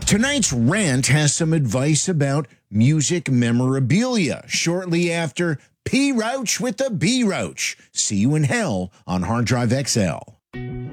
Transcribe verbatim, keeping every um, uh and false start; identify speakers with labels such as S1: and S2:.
S1: Tonight's rant has some advice about music memorabilia shortly after P. Roach with the B. Roach. See you in hell on Hard Drive X L.